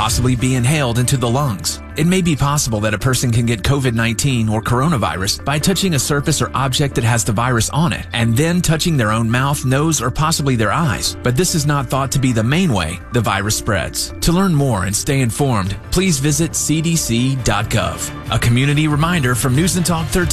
possibly be inhaled into the lungs. It may be possible that a person can get COVID-19 or coronavirus by touching a surface or object that has the virus on it, and then touching their own mouth, nose, or possibly their eyes. But this is not thought to be the main way the virus spreads. To learn more and stay informed, please visit cdc.gov. A community reminder from News and Talk 13.